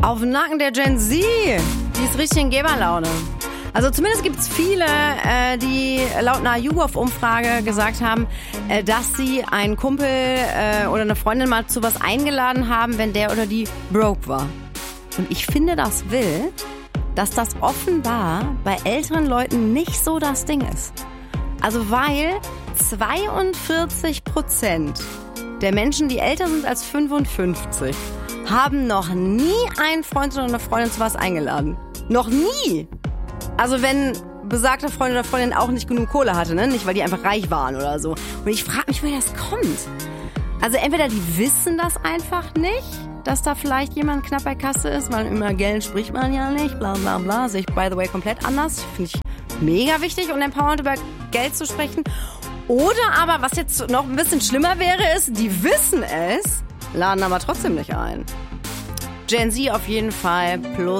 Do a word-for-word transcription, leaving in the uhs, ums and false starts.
Auf dem Nacken der Gen Z. Die ist richtig in Geberlaune. Also zumindest gibt es viele, äh, die laut einer YouGov-Umfrage gesagt haben, äh, dass sie einen Kumpel äh, oder eine Freundin mal zu was eingeladen haben, wenn der oder die broke war. Und ich finde das wild, dass das offenbar bei älteren Leuten nicht so das Ding ist. Also weil zweiundvierzig Prozent der Menschen, die älter sind als fünfundfünfzig, haben noch nie einen Freund oder eine Freundin zu was eingeladen. Noch nie! Also wenn besagter Freund oder Freundin auch nicht genug Kohle hatte, ne? Nicht, weil die einfach reich waren oder so. Und ich frage mich, woher das kommt. Also entweder die wissen das einfach nicht, dass da vielleicht jemand knapp bei Kasse ist, weil über Geld spricht man ja nicht, bla bla bla. Sehe ich, by the way, komplett anders. Finde ich mega wichtig und empowernd über Geld zu sprechen. Oder aber, was jetzt noch ein bisschen schlimmer wäre, ist, die wissen es, laden aber trotzdem nicht ein. Gen Z auf jeden Fall plus